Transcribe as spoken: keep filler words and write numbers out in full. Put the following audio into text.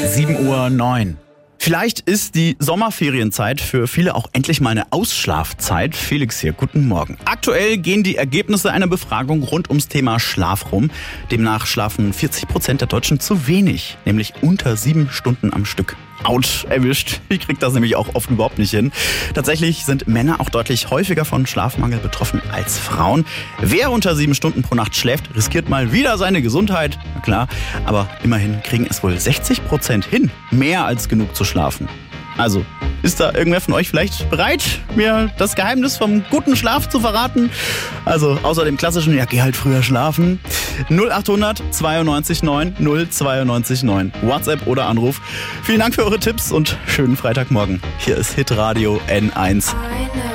sieben Uhr neun. Vielleicht ist die Sommerferienzeit für viele auch endlich mal eine Ausschlafzeit. Felix hier, guten Morgen. Aktuell gehen die Ergebnisse einer Befragung rund ums Thema Schlaf rum. Demnach schlafen vierzig Prozent der Deutschen zu wenig, nämlich unter sieben Stunden am Stück. Autsch, erwischt. Ich krieg das nämlich auch oft überhaupt nicht hin. Tatsächlich sind Männer auch deutlich häufiger von Schlafmangel betroffen als Frauen. Wer unter sieben Stunden pro Nacht schläft, riskiert mal wieder seine Gesundheit. Na klar, aber immerhin kriegen es wohl sechzig Prozent hin, mehr als genug zu schlafen. Also, ist da irgendwer von euch vielleicht bereit, mir das Geheimnis vom guten Schlaf zu verraten? Also, außer dem klassischen, ja, geh halt früher schlafen. null acht hundert zweiundneunzig neun null zweiundneunzig neun. WhatsApp oder Anruf. Vielen Dank für eure Tipps und schönen Freitagmorgen. Hier ist Hitradio N eins.